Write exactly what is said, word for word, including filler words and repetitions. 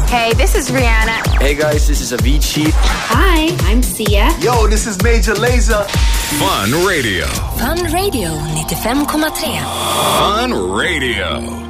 Hey, this is Rihanna. Hey guys, this is Avicii. Hi, I'm Sia. Yo, this is Major Lazer. Fun Radio. Fun Radio nittiofem komma tre. Fun Radio.